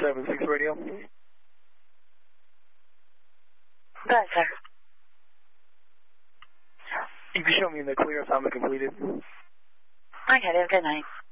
476 radio. Go ahead, sir. You can show me in the clear assignment completed. I got it. Good night.